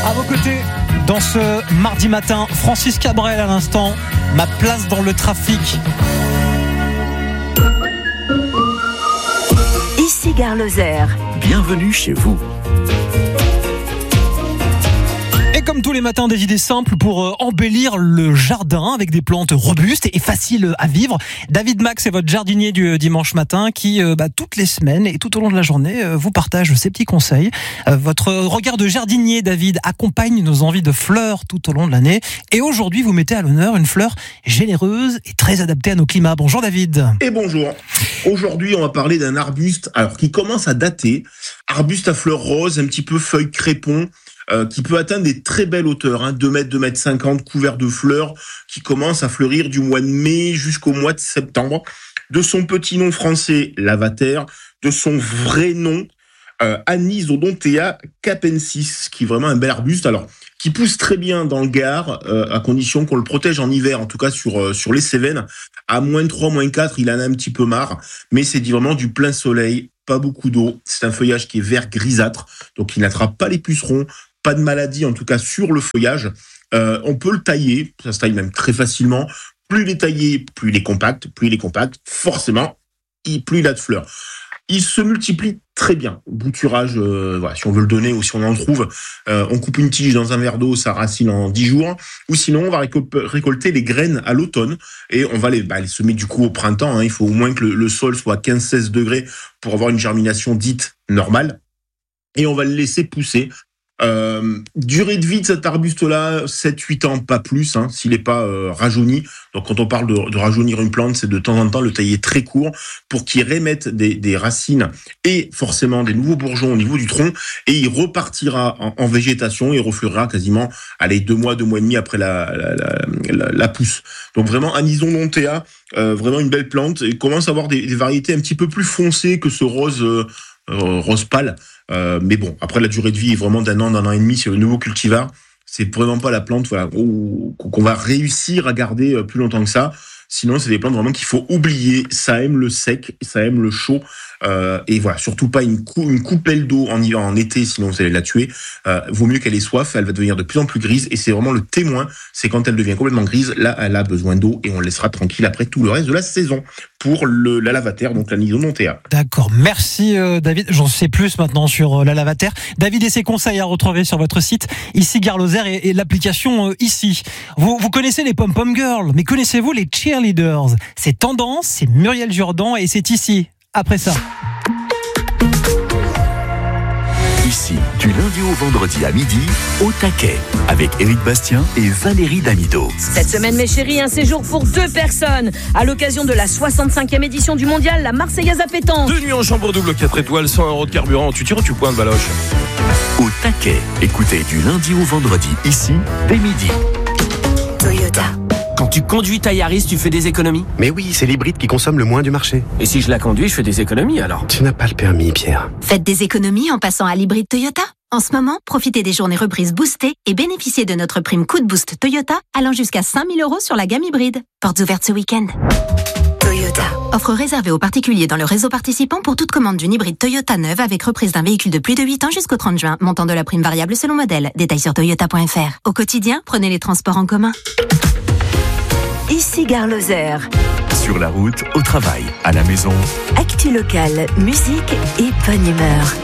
À vos côtés, dans ce mardi matin, Francis Cabrel à l'instant, ma place dans le trafic. Ici Gare Lozère. Bienvenue chez vous. Et comme tous les matins, des idées simples pour embellir le jardin avec des plantes robustes et faciles à vivre. David Max est votre jardinier du dimanche matin qui, toutes les semaines et tout au long de la journée, vous partage ses petits conseils. Votre regard de jardinier, David, accompagne nos envies de fleurs tout au long de l'année. Et aujourd'hui, vous mettez à l'honneur une fleur généreuse et très adaptée à nos climats. Bonjour David. Et bonjour. Aujourd'hui, on va parler d'un arbuste qui commence à dater. Arbuste à fleurs roses, un petit peu feuilles crépon. Qui peut atteindre des très belles hauteurs, 2 mètres, 2 mètres 50, couvert de fleurs, qui commence à fleurir du mois de mai jusqu'au mois de septembre. De son petit nom français, Lavater, de son vrai nom, Anisodontea capensis, qui est vraiment un bel arbuste, qui pousse très bien dans le Gard, à condition qu'on le protège en hiver, en tout cas sur les Cévennes. À moins 3, moins 4, il en a un petit peu marre, mais c'est vraiment du plein soleil, pas beaucoup d'eau. C'est un feuillage qui est vert grisâtre, donc il n'attrape pas les pucerons, pas de maladie en tout cas sur le feuillage. On peut le tailler, ça se taille même très facilement. Plus il est taillé, plus il est compact, forcément, plus il a de fleurs. Il se multiplie très bien. Bouturage, si on veut le donner ou si on en trouve, on coupe une tige dans un verre d'eau, ça racine en 10 jours. Ou sinon, on va récolter les graines à l'automne et on va les semer du coup au printemps. Il faut au moins que le sol soit à 15-16 degrés pour avoir une germination dite normale. Et on va le laisser pousser. Durée de vie de cet arbuste-là, 7-8 ans, pas plus, s'il n'est pas rajeuni. Donc quand on parle de rajeunir une plante, c'est de temps en temps le tailler très court pour qu'il rémette des racines et forcément des nouveaux bourgeons au niveau du tronc, et il repartira en végétation et refleurira quasiment 2 mois et demi après la pousse. Donc vraiment Anisodontea, vraiment une belle plante, et commence à avoir des variétés un petit peu plus foncées que ce rose pâle. Mais bon, après la durée de vie est vraiment d'un an et demi sur le nouveau cultivar. C'est vraiment pas la plante qu'on va réussir à garder plus longtemps que ça. Sinon, c'est des plantes vraiment qu'il faut oublier. Ça aime le sec, ça aime le chaud. Et voilà, surtout pas une coupelle d'eau en été, sinon vous allez la tuer. Vaut mieux qu'elle ait soif, elle va devenir de plus en plus grise. Et c'est vraiment le témoin, c'est quand elle devient complètement grise, là, elle a besoin d'eau et on le laissera tranquille après tout le reste de la saison pour la Lavater, donc l'Anisodontea. D'accord, merci David. J'en sais plus maintenant sur la Lavater. David et ses conseils à retrouver sur votre site, ici Gare Lozère, et l'application ici. Vous connaissez les Pom-Pom Girls, mais connaissez-vous les Cheerleaders? C'est tendance, c'est Muriel Jourdan et c'est ici. Après ça. Ici, du lundi au vendredi à midi, au taquet, avec Éric Bastien et Valérie Damido. Cette semaine, mes chéris, un séjour pour 2 personnes à l'occasion de la 65e édition du mondial, la Marseillaise à pétanque. 2 nuits en chambre double 4 étoiles, 100 € de carburant. Tu tires ou tu pointes, Baloche? Au taquet, écoutez du lundi au vendredi, ici, dès midi. Toyota. Quand tu conduis ta Yaris, tu fais des économies? Mais oui, c'est l'hybride qui consomme le moins du marché. Et si je la conduis, je fais des économies alors? Tu n'as pas le permis, Pierre. Faites des économies en passant à l'hybride Toyota. En ce moment, profitez des journées reprises boostées et bénéficiez de notre prime coup de boost Toyota allant jusqu'à 5 000 € sur la gamme hybride. Portes ouvertes ce week-end. Toyota. Offre réservée aux particuliers dans le réseau participant pour toute commande d'une hybride Toyota neuve avec reprise d'un véhicule de plus de 8 ans jusqu'au 30 juin. Montant de la prime variable selon modèle. Détails sur toyota.fr. Au quotidien, prenez les transports en commun. Ici Gare Lozère. Sur la route, au travail, à la maison. Actu locale, musique et bonne humeur.